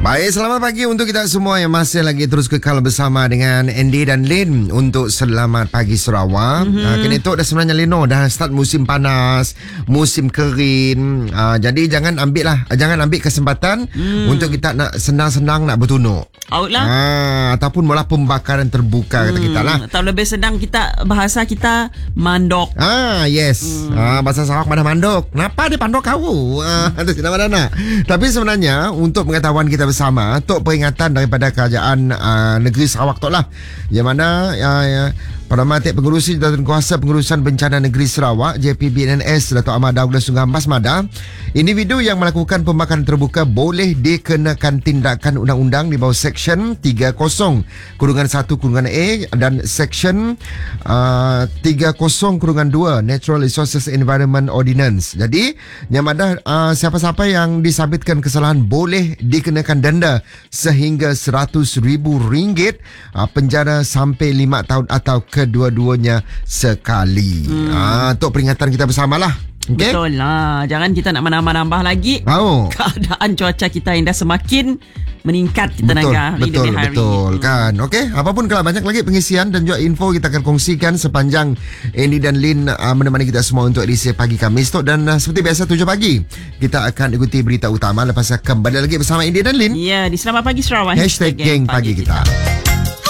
Baik, selamat pagi untuk kita semua yang masih lagi terus kekal bersama dengan Andy dan Lin untuk Selamat Pagi Sarawak. Kini tu dah sebenarnya Lino dah start musim panas, musim kering. Jadi jangan ambil kesempatan untuk kita nak senang-senang nak bertunuk. Out lah. Ataupun mula pembakaran terbuka kata kita lah. Atau lebih sedang kita bahasa kita mandok. Yes. Bahasa Sarawak mana mandok. Kenapa dia pandok kau? Itu tidak ada nak. Tapi sebenarnya untuk pengetahuan kita bersama, tok peringatan daripada kerajaan negeri Sarawak tok lah. Yang mana Perdana Pengurusi Jawatankuasa Pengurusan Bencana Negeri Sarawak JPBNS Datuk Ahmad Douglas Sungai Basmada, individu yang melakukan pembakaran terbuka boleh dikenakan tindakan undang-undang di bawah Seksyen 30-1-A dan Seksyen 30-2 Natural Resources Environment Ordinance. Jadi yang ada siapa-siapa yang disabitkan kesalahan boleh dikenakan denda sehingga RM100,000, penjara sampai 5 tahun atau kedua-duanya sekali. Untuk peringatan kita bersamalah. Okay? Betul lah. Jangan kita nak menambah-nambah lagi. Keadaan cuaca kita yang dah semakin meningkat kita hari demi hari. Betul kan. Okey, apapun kalau banyak lagi pengisian dan juga info kita akan kongsikan sepanjang Andy dan Lin menemani kita semua untuk edisi pagi Khamis tu. Dan seperti biasa 7 pagi kita akan ikuti berita utama lepas kembali lagi bersama Andy dan Lin. Ya, di Selamat Pagi Sarawak. #geng pagi kita.